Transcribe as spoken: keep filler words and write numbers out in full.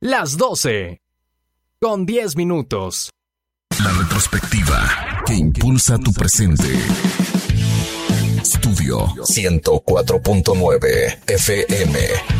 las doce, con diez minutos. La retrospectiva que impulsa tu presente. Estudio ciento cuatro punto nueve F M.